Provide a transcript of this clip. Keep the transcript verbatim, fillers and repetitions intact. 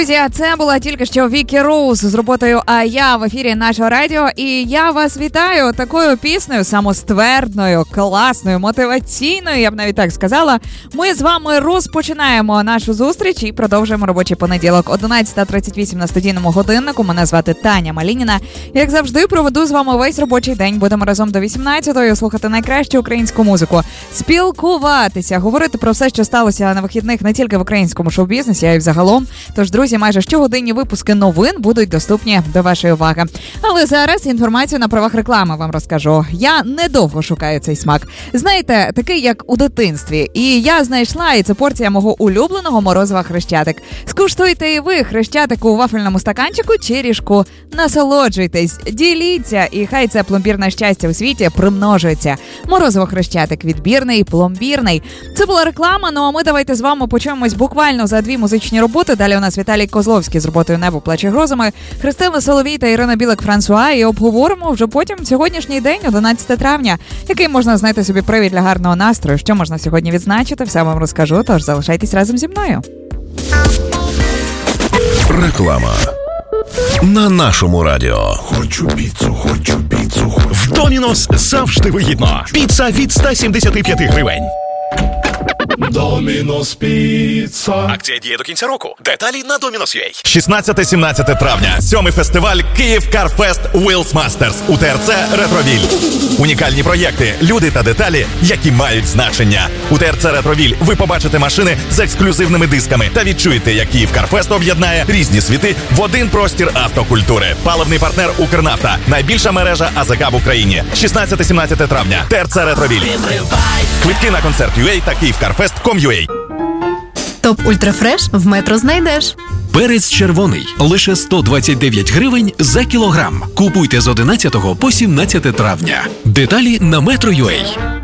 Друзі, це була тільки що Вікі Роуз з роботою «А я» в ефірі нашого радіо. І я вас вітаю такою піснею самоствердною, класною, мотиваційною, я б навіть так сказала. Ми з вами розпочинаємо нашу зустріч і продовжуємо робочий понеділок. одинадцята тридцять вісім на студійному годиннику. Мене звати Таня Малініна. Як завжди, проведу з вами весь робочий день. Будемо разом до вісімнадцятої слухати найкращу українську музику, спілкуватися, говорити про все, що сталося на вихідних не тільки в українському шоу-бізнесі, а й взагалом. Тож, друзі, майже щогодинні випуски новин будуть доступні до вашої уваги. Але зараз інформацію на правах реклами вам розкажу. Я недовго шукаю цей смак. Знаєте, такий, як у дитинстві. І я знайшла, і це порція мого улюбленого морозива Хрещатик. Скуштуйте і ви Хрещатику у вафельному стаканчику чи ріжку. Насолоджуйтесь, діліться, і хай це пломбірне щастя у світі примножується. Морозиво Хрещатик відбірний, пломбірний. Це була реклама, ну а ми давайте з вами почуємось буквально за дві музичні роботи. Далі у нас Віталій Козловський з роботою «Небо плаче грозами», Христина Соловій та Ірина Білик-Франсуа, і обговоримо вже потім сьогоднішній день, одинадцяте травня, який можна знайти собі привід для гарного настрою. Що можна сьогодні відзначити, все вам розкажу, тож залишайтесь разом зі мною. Реклама на нашому радіо. Хочу піцу, хочу піцу, хочу. В Домінос завжди вигідно. Піца від сто сімдесят п'ять гривень. Домінос піца. Акція діє до кінця року. Деталі на Домінос.ua. шістнадцяте-сімнадцяте травня. Сьомий фестиваль Київ Карфест Wheels Masters у ТРЦ Ретровіль. Унікальні проєкти, люди та деталі, які мають значення. У ТРЦ Ретровіль ви побачите машини з ексклюзивними дисками та відчуєте, як Київ Карфест об'єднає різні світи в один простір автокультури. Паливний партнер Укрнафта. Найбільша мережа АЗК в Україні. шістнадцяте-сімнадцяте травня. ТРЦ Ретровіль. Квитки на концерт ю ей та київкарфест крапка ком крапка ю ей. Топ Ультрафреш в Метро знайдеш. Перець червоний – лише сто двадцять дев'ять гривень за кілограм. Купуйте з одинадцятого по сімнадцяте травня. Деталі на Метро.ю ей.